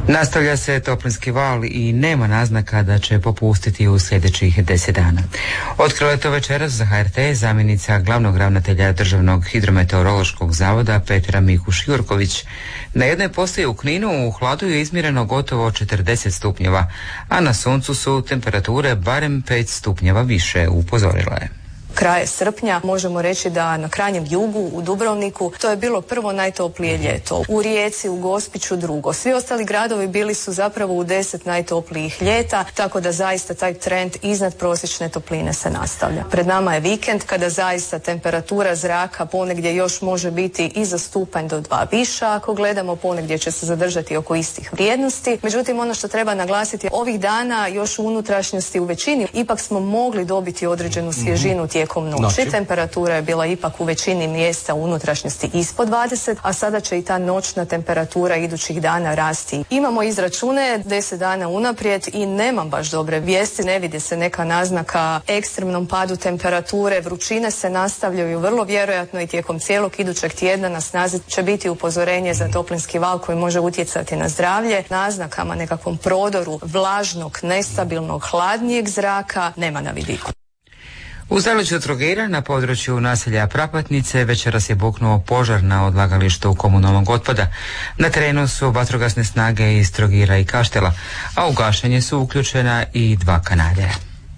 Nastavlja se toplinski val i nema naznaka da će popustiti u sljedećih 10 dana. Otkrila je to večeras za HRT zamjenica glavnog ravnatelja Državnog hidrometeorološkog zavoda Petra Mikuš-Jurković. Na jednoj postaji u Kninu u hladu je izmjereno gotovo 40 stupnjeva, a na suncu su temperature barem 5 stupnjeva više, upozorila je. Kraje srpnja možemo reći da na krajnjem jugu u Dubrovniku to je bilo prvo najtoplije ljeto. U Rijeci, u Gospiću drugo. Svi ostali gradovi bili su zapravo u 10 najtoplijih ljeta, tako da zaista taj trend iznad prosječne topline se nastavlja. Pred nama je vikend kada zaista temperatura zraka ponegdje još može biti i za stupanj do 2 viša, ako gledamo ponegdje će se zadržati oko istih vrijednosti. Međutim, ono što treba naglasiti, ovih dana još u unutrašnjosti u većini ipak smo mogli dobiti određenu svježinu tijekom noći. Temperatura je bila ipak u većini mjesta u unutrašnjosti ispod 20, a sada će i ta noćna temperatura idućih dana rasti. Imamo izračune 10 dana unaprijed i nemam baš dobre vijesti, ne vidi se neka naznaka ekstremnom padu temperature, vrućine se nastavljaju vrlo vjerojatno i tijekom cijelog idućeg tjedna na snazi će biti upozorenje za toplinski val koji može utjecati na zdravlje. Naznakama nekakvom prodoru vlažnog, nestabilnog, hladnijeg zraka nema na vidiku. U zaleđu Trogira na području naselja Prapatnice večeras je buknuo požar na odlagalištu komunalnog otpada. Na terenu su vatrogasne snage iz Trogira i Kaštela, a u gašenje su uključena i 2 kanadera.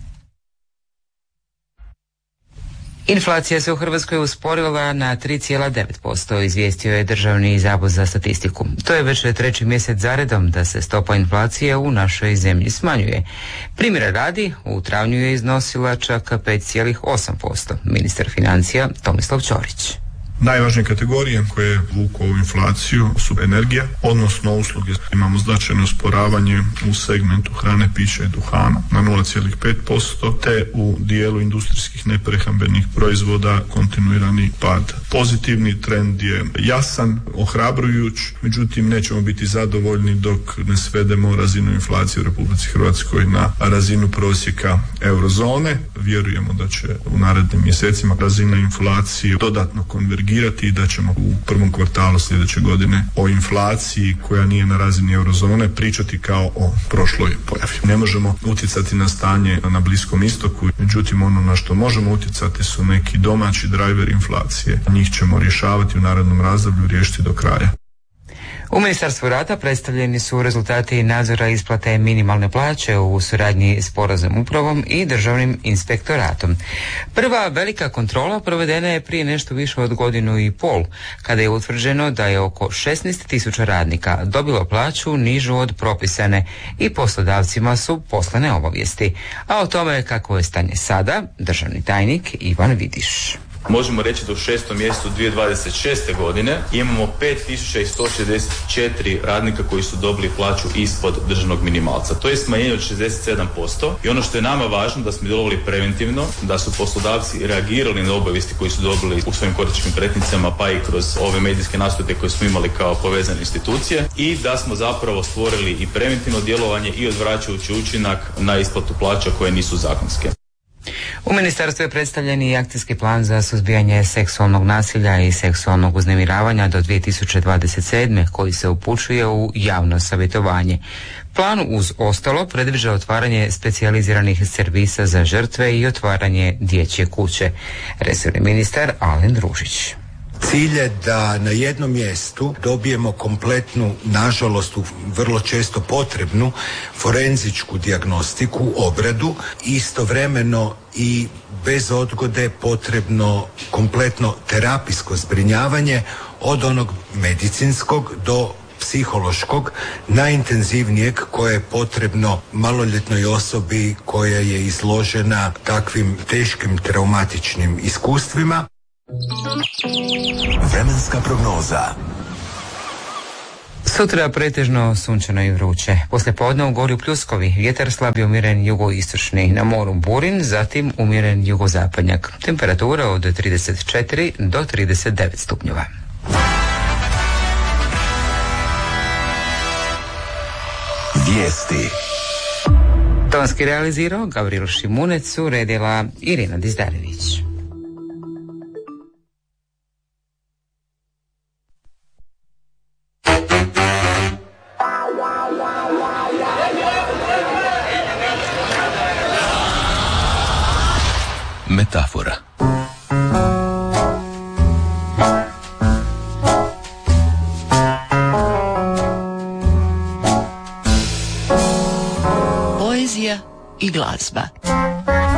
Inflacija se u Hrvatskoj usporila na 3,9%, izvijestio je Državni zavod za statistiku. To je već 3. mjesec zaredom da se stopa inflacije u našoj zemlji smanjuje. Primjera radi, u travnju je iznosila čak 5,8%. Ministar financija Tomislav Ćorić. Najvažnije kategorije koje vuku ovu inflaciju su energija, odnosno usluge. Imamo značajno usporavanje u segmentu hrane, pića i duhana na 0,5%, te u dijelu industrijskih neprehrambenih proizvoda kontinuirani pad. Pozitivni trend je jasan, ohrabrujuć, međutim nećemo biti zadovoljni dok ne svedemo razinu inflacije u Republici Hrvatskoj na razinu prosjeka eurozone. Vjerujemo da će u narednim mjesecima razina inflacije dodatno konvergirati i da ćemo u prvom kvartalu sljedeće godine o inflaciji koja nije na razini eurozone pričati kao o prošloj pojavi. Ne možemo utjecati na stanje na Bliskom istoku, međutim ono na što možemo utjecati su neki domaći drajveri inflacije. Njih ćemo rješavati u narednom razdoblju, riješiti do kraja. U Ministarstvu rada predstavljeni su rezultati nadzora isplate minimalne plaće u suradnji s Poreznom upravom i Državnim inspektoratom. Prva velika kontrola provedena je prije nešto više od 1,5 godine, kada je utvrđeno da je oko 16.000 radnika dobilo plaću nižu od propisane i poslodavcima su poslane obavijesti. A o tome kako je stanje sada, državni tajnik Ivan Vidiš. Možemo reći da u 6. mjesecu 2026. godine imamo 5164 radnika koji su dobili plaću ispod državnog minimalca. To je smanjenje od 67% i ono što je nama važno da smo djelovali preventivno, da su poslodavci reagirali na obavijesti koji su dobili u svojim korisničkim pretnicama pa i kroz ove medijske nastupe koje smo imali kao povezane institucije i da smo zapravo stvorili i preventivno djelovanje i odvraćajući učinak na isplatu plaća koje nisu zakonske. U ministarstvu je predstavljen i akcijski plan za suzbijanje seksualnog nasilja i seksualnog uznemiravanja do 2027. koji se upućuje u javno savjetovanje. Plan uz ostalo predviđa otvaranje specijaliziranih servisa za žrtve i otvaranje dječje kuće. Resorni ministar Alen Ružić. Cilj je da na jednom mjestu dobijemo kompletnu, nažalost vrlo često potrebnu forenzičku dijagnostiku, obradu, istovremeno i bez odgode potrebno kompletno terapijsko zbrinjavanje od onog medicinskog do psihološkog, najintenzivnijeg koje je potrebno maloljetnoj osobi koja je izložena takvim teškim traumatičnim iskustvima. Vremenska prognoza. Sutra pretežno sunčano i vruće. Poslijepodne u Gorju Pljuskovi, vjetar slab i umjeren jugoistočni, na moru Burin, zatim umjeren jugozapadnjak. Temperatura od 34 do 39 stupnjeva. Vijesti. Tonski realizirao Gavril Šimunec, uredila Irina Dizdarević. Metafora. Poezija i glazba.